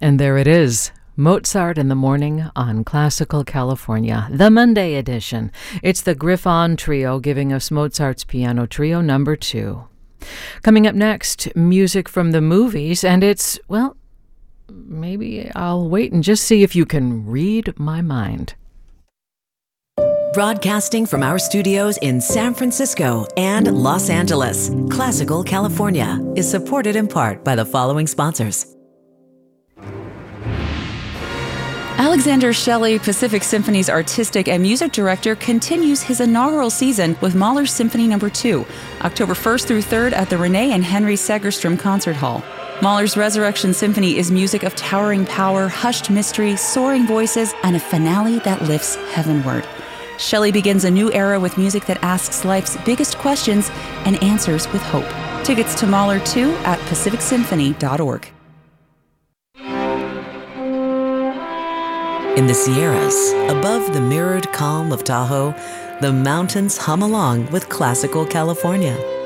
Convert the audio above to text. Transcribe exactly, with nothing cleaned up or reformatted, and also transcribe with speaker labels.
Speaker 1: And there it is, Mozart in the Morning on Classical California, the Monday edition. It's the Griffon Trio giving us Mozart's Piano Trio number two. Coming up next, music from the movies, and it's, well, maybe I'll wait and just see if you can read my mind.
Speaker 2: Broadcasting from our studios in San Francisco and Los Angeles, Classical California is supported in part by the following sponsors.
Speaker 3: Alexander Shelley, Pacific Symphony's artistic and music director, continues his inaugural season with Mahler's Symphony number two, October first through third at the Renee and Henry Segerstrom Concert Hall. Mahler's Resurrection Symphony is music of towering power, hushed mystery, soaring voices, and a finale that lifts heavenward. Shelley begins a new era with music that asks life's biggest questions and answers with hope. Tickets to Mahler two at pacific symphony dot org.
Speaker 2: In the Sierras, above the mirrored calm of Tahoe, the mountains hum along with Classical California.